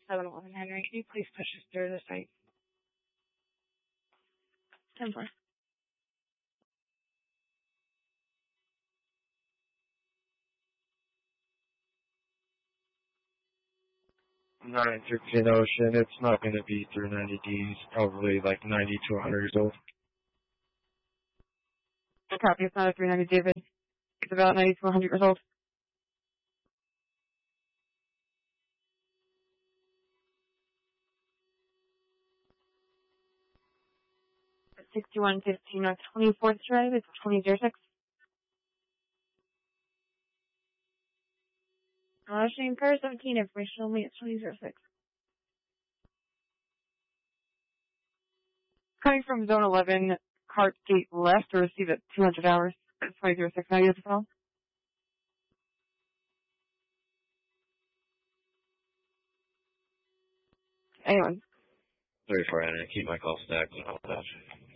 711 Henry. Can you please push us through the site? 10-4. Nine 13 Ocean, it's not going to be through 90 Ds, probably like 90 to 100 years old. Copy, it's not a 390 David. It's about 90 to 100 years old. 6115 North 24th Drive, it's 2006. Shane Car 17, information only, it's 2006. Coming from Zone 11, cart gate left to receive at 200 hours. It's 2006 now, you as well. Anyone. 34, and keep my call stacked.